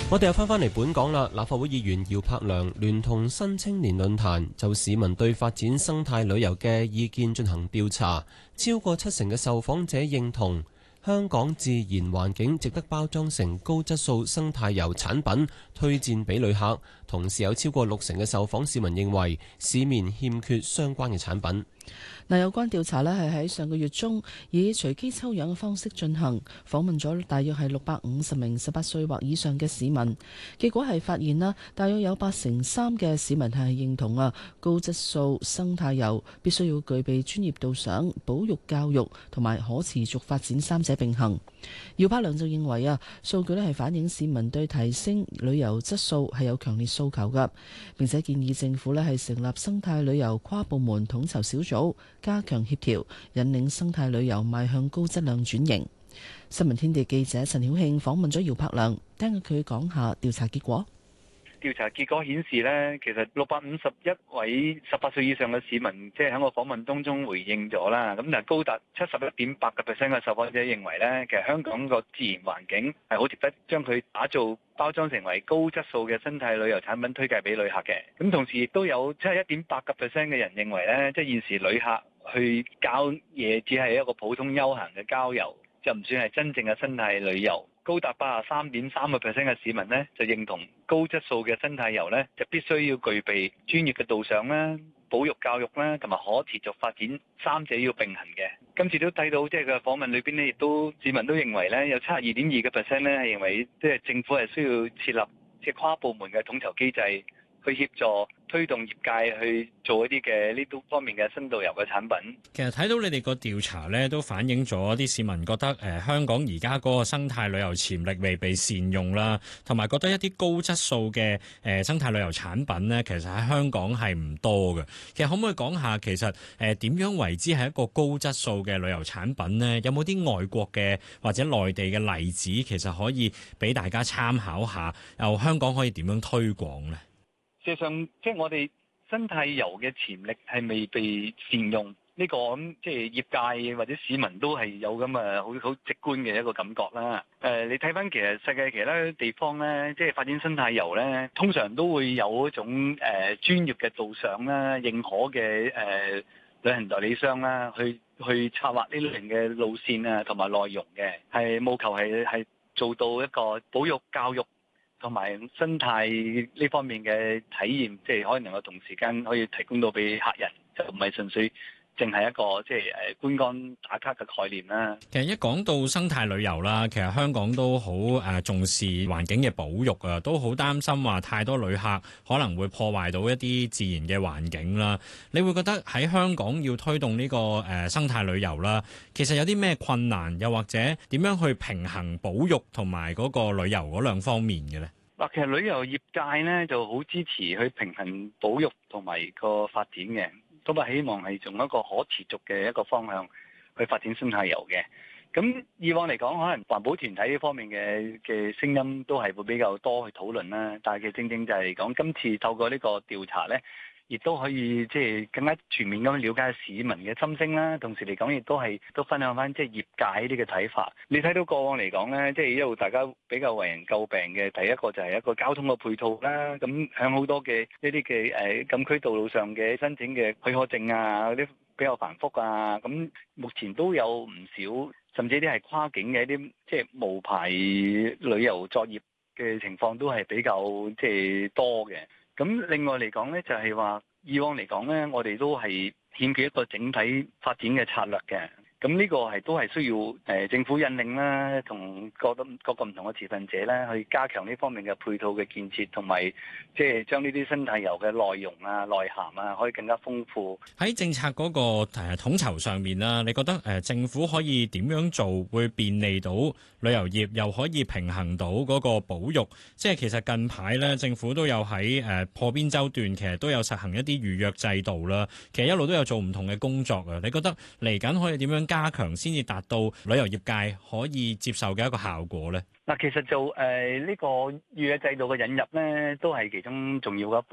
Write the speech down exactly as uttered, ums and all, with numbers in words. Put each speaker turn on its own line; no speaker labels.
我哋又翻返嚟本港啦，立法會議員姚柏良聯同新青年論壇就市民對發展生態旅遊嘅意見進行調查，超過七成嘅受訪者認同香港自然環境值得包裝成高質素生態遊產品推薦俾旅客，同時有超過六成嘅受訪市民認為市面欠缺相關嘅產品。
嗱，有關調查呢係喺上個月中以隨機抽樣嘅方式進行，訪問咗大約係六百五十名十八歲或以上嘅市民。結果係發現啦，大約有八成三嘅市民係認同啊，高質素生態遊必須要具備專業導賞、保育教育同埋可持續發展三者並行。姚柏良就認為啊，數據呢係反映市民對提升旅遊質素係有強烈訴求㗎，並且建議政府呢係成立生態旅遊跨部門統籌小組，加強協調，引領生態旅遊邁向高質量轉型。新聞天地記者陳曉慶訪問咗姚柏良，聽下佢講下調查結果。
調查結果顯示呢，其實六百五十一位十八歲以上嘅市民，即係喺我訪問當中回應咗啦。咁但係高達七十一點八個 percent 嘅受訪者認為呢，其實香港個自然環境係好值得將佢打造包裝成為高質素嘅生態旅遊產品推介俾旅客嘅。咁同時亦都有七十一點八個 percent 嘅人認為呢，即係現時旅客去郊野只係一個普通休閒嘅郊遊，就唔算係真正嘅生態旅遊。高達八十三點三個 percent 嘅市民呢，就認同高質素嘅生態遊呢，就必須要具備專業嘅導賞啦、保育教育啦，同埋可持續發展三者要並行嘅。今次都睇到即係個訪問裏邊呢，亦都市民都認為呢，有七十二點二個 percent 呢係認為即係政府係需要設立即係跨部門嘅統籌機制，去協助推動業界去做一啲嘅呢度方面嘅深度遊嘅產品。
其實睇到你哋個調查咧，都反映咗啲市民覺得誒、呃、香港而家嗰個生態旅遊潛力未被善用啦，同埋覺得一啲高質素嘅誒、呃、生態旅遊產品咧，其實喺香港係唔多嘅。其實可唔可以講下其實誒點、呃、樣為之係一個高質素嘅旅遊產品呢？有冇啲外國嘅或者內地嘅例子，其實可以俾大家參考下？又香港可以點樣推廣呢？
事實上，即係我哋生態遊嘅潛力係未被善用，呢個咁即係業界或者市民都係有咁啊好好直觀嘅一個感覺啦。誒，你睇翻其實世界其他地方咧，即係發展生態遊咧，通常都會有一種誒專業嘅導賞啦、認可嘅誒旅行代理商啦，去去策劃呢類型嘅路線啊同埋內容嘅，係務求係係做到一個保育教育同埋生態呢方面嘅體驗，即係可能能夠同時間可以提供到俾客人，就唔係純粹淨係一個即係誒觀光打卡嘅概念啦。
其實一講到生態旅遊啦，其實香港都好誒重視環境嘅保育啊，都好擔心話太多旅客可能會破壞到一啲自然嘅環境啦。你會覺得喺香港要推動呢個誒生態旅遊啦，其實有啲咩困難，又或者點樣去平衡保育同埋嗰個旅遊嗰兩方面嘅咧？
嗱，其實旅遊業界咧就好支持去平衡保育同埋個發展嘅，都係希望係從一個可持續嘅一個方向去發展生態遊嘅。咁以往嚟講，可能環保團體呢方面嘅嘅聲音都係會比較多去討論啦。但係其實正正就係講今次透過呢個調查咧，亦都可以即係更加全面咁了解市民嘅心聲啦，同時嚟講亦都係都分享翻即係業界呢個睇法。你睇到過往嚟講咧，即係一路大家比較為人詬病嘅第一個就係一個交通嘅配套啦。咁響好多嘅呢啲嘅誒禁區道路上嘅申請嘅許可證啊，嗰啲比較繁複啊。咁目前都有唔少，甚至啲係跨境嘅一啲即係無牌旅遊作業嘅情況都係比較即係多嘅。咁另外嚟講呢，就係話以往嚟講呢，我哋都係欠缺一個整體發展嘅策略嘅。咁呢個係都係需要誒政府引領啦，同各個各個唔同嘅持份者咧，去加強呢方面嘅配套嘅建設，同埋即係將呢啲生態遊嘅內容啊、內涵啊，可以更加豐富。
喺政策嗰個誒統籌上面啦，你覺得誒政府可以點樣做，會便利到旅遊業，又可以平衡到嗰個保育？即係其實近排咧，政府都有喺誒破邊洲段，其實都有實行一啲預約制度啦。其實一路都有做唔同嘅工作啊。你覺得嚟緊可以點樣加強先至達到旅遊業界可以接受嘅一個效果咧？
嗱，其實就誒呢個預約制度嘅引入咧，都係其中重要嘅一